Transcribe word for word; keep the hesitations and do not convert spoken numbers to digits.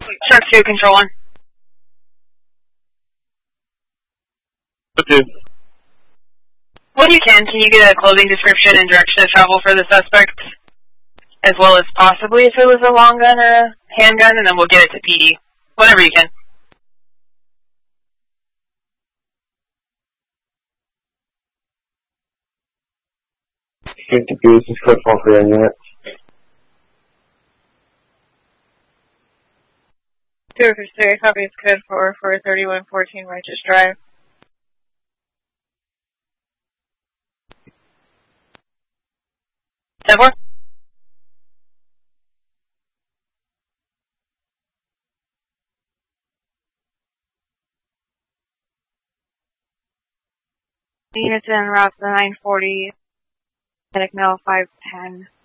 Shark two, control one. Okay. When you can, can you get a clothing description and direction of travel for the suspect? As well as possibly if it was a long gun or a handgun, and then we'll get it to P D. Whatever you can. fifty-two, this is code four for your unit. Two for three, copy is code four for thirty-one fourteen Righteous Drive. ten four? Units in route nine forty, Medic Mill five ten.